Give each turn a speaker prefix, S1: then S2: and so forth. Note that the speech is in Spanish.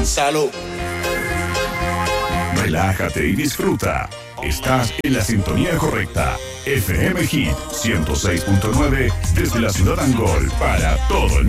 S1: Salud.
S2: Relájate y disfruta. Estás en la sintonía correcta. FM Hit 106.9 desde la ciudad Angol para todo el mundo.